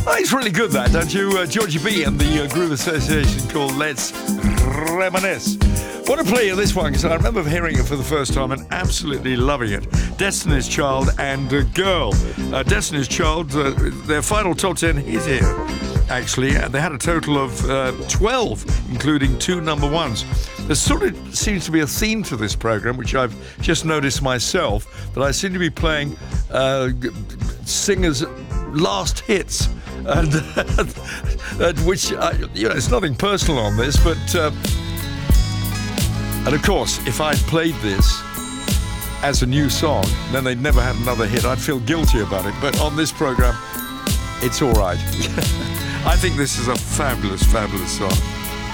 Oh, it's really good, that, don't you? Georgie B and the Groove Association called Let's Reminisce. I want to play you this one because I remember hearing it for the first time and absolutely loving it. Destiny's Child and Girl. Destiny's Child, their final top 10 hit here, actually. They had a total of 12, including 2 number ones. There sort of seems to be a theme to this program, which I've just noticed myself, that I seem to be playing singers' last hits, and which, it's nothing personal on this, but... and of course, if I'd played this as a new song, then they'd never had another hit. I'd feel guilty about it. But on this program, it's all right. I think this is a fabulous, fabulous song.